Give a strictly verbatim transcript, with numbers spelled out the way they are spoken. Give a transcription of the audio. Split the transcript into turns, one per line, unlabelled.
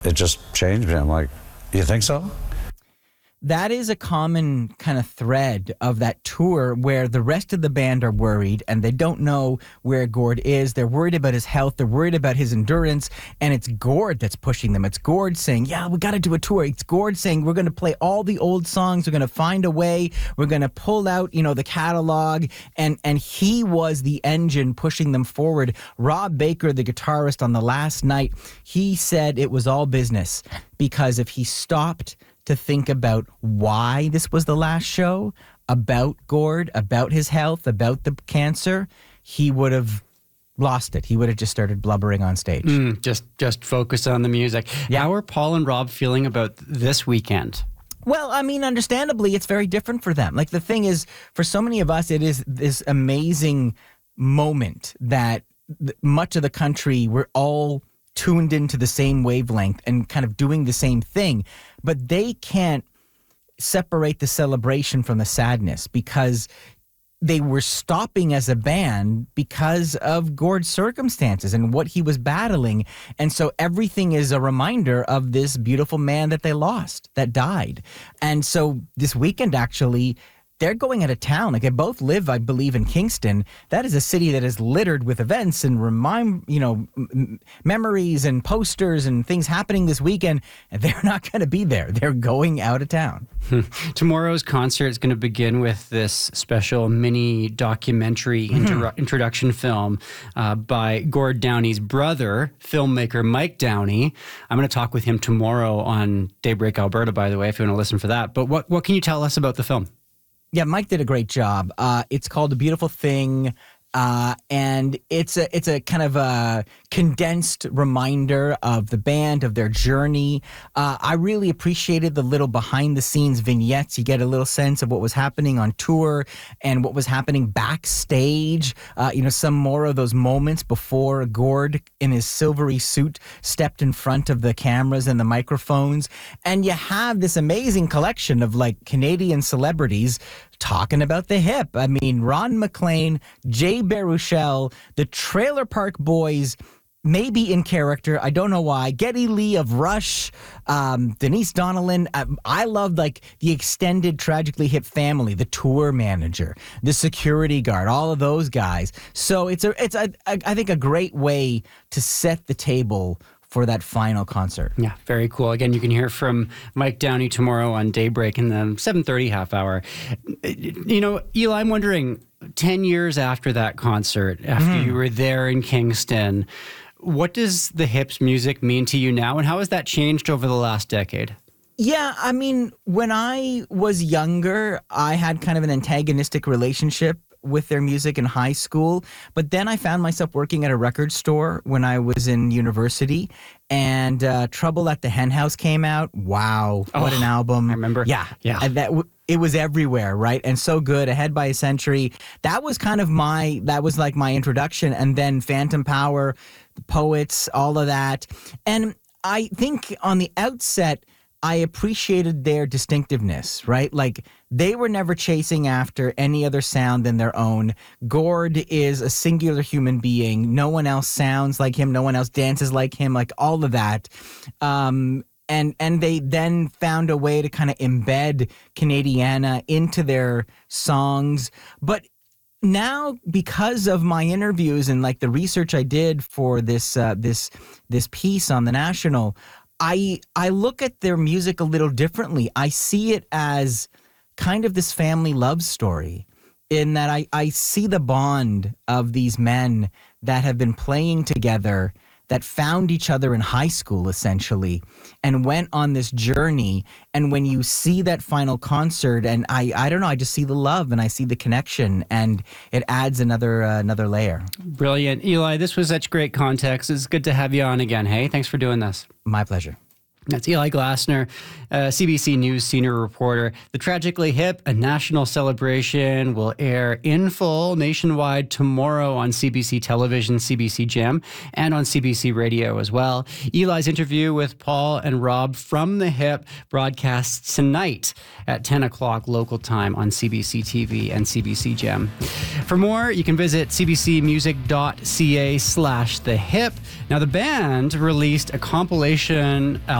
It just changed me. I'm like, you think so?
That is a common kind of thread of that tour where the rest of the band are worried and they don't know where Gord is. They're worried about his health. They're worried about his endurance. And it's Gord that's pushing them. It's Gord saying, yeah, we got to do a tour. It's Gord saying, we're going to play all the old songs. We're going to find a way. We're going to pull out, you know, the catalog. And, and he was the engine pushing them forward. Rob Baker, the guitarist, on the last night, he said it was all business because if he stopped to think about why this was the last show, about Gord, about his health, about the cancer, he would have lost it. He would have just started blubbering on stage.
Mm, just just focus on the music.
Yeah.
How are Paul and Rob feeling about this weekend?
Well, I mean, understandably, it's very different for them. Like, the thing is, for so many of us, it is this amazing moment that th- much of the country, we're all tuned into the same wavelength and kind of doing the same thing. But they can't separate the celebration from the sadness because they were stopping as a band because of Gord's circumstances and what he was battling. And so everything is a reminder of this beautiful man that they lost, that died. And so this weekend, actually, they're going out of town. Like, they both live, I believe, in Kingston. That is a city that is littered with events and remind, you know, m- memories and posters and things happening this weekend. And they're not going to be there. They're going out of town.
Tomorrow's concert is going to begin with this special mini documentary inter- introduction film uh, by Gord Downie's brother, filmmaker Mike Downey. I'm going to talk with him tomorrow on Daybreak Alberta, by the way, if you want to listen for that. But what, what can you tell us about the film?
Yeah, Mike did a great job. Uh, it's called A Beautiful Thing, uh, and it's a it's a kind of a condensed reminder of the band, of their journey. Uh, I really appreciated the little behind-the-scenes vignettes. You get a little sense of what was happening on tour and what was happening backstage. Uh, you know, some more of those moments before Gord in his silvery suit stepped in front of the cameras and the microphones. And you have this amazing collection of, like, Canadian celebrities talking about the hip. I mean, Ron McLean, Jay Baruchel, the Trailer Park Boys, maybe in character, I don't know why, Geddy Lee of Rush, um, Denise Donnellan. I, I loved, like, the extended Tragically Hip family, the tour manager, the security guard, all of those guys. So it's a, it's a, a, I think a great way to set the table for that final concert.
Yeah, very cool. Again, you can hear from Mike Downey tomorrow on Daybreak in the seven thirty half hour. You know, Eli, I'm wondering, ten years after that concert, after mm. you were there in Kingston, what does the Hips music mean to you now, and how has that changed over the last decade?
Yeah, I mean, when I was younger, I had kind of an antagonistic relationship with their music in high school. But then I found myself working at a record store when I was in university, and uh, Trouble at the Hen House came out. Wow, what
oh,
an album.
I remember.
Yeah,
yeah.
And that w- it was everywhere, right? And so good, Ahead by a Century. That was kind of my, that was like my introduction. And then Phantom Power, the Poets, all of that. And I think on the outset, I appreciated their distinctiveness, right? Like, they were never chasing after any other sound than their own. Gord is a singular human being. No one else sounds like him. No one else dances like him, like all of that. Um, and and they then found a way to kind of embed Canadiana into their songs. But now, because of my interviews and, like, the research I did for this uh, this this piece on The National, I I look at their music a little differently. I see it as kind of this family love story, in that I, I see the bond of these men that have been playing together, that found each other in high school, essentially, and went on this journey. And when you see that final concert, and I, I don't know, I just see the love and I see the connection, and it adds another uh, another layer.
Brilliant. Eli, this was such great context. It's good to have you on again. Hey, thanks for doing this.
My pleasure.
That's Eli Glasner, uh, C B C News senior reporter. The Tragically Hip, a national celebration, will air in full nationwide tomorrow on C B C Television, C B C Gem, and on C B C Radio as well. Eli's interview with Paul and Rob from the Hip broadcasts tonight at ten o'clock local time on C B C T V and C B C Gem. For more, you can visit cbcmusic.ca slash the hip. Now, the band released a compilation album